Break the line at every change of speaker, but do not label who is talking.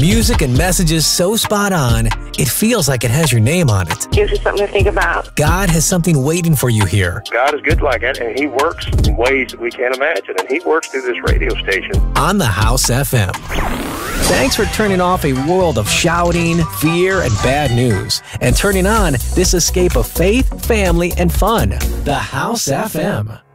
Music and messages so spot on, it feels like it has your name on it.
Gives you something to think about.
God has something waiting for you here.
God is good like that, and He works in ways that we can't imagine, and He works through this radio station.
On the House FM. Thanks for turning off a world of shouting, fear, and bad news, and turning on this escape of faith, family, and fun. The House FM.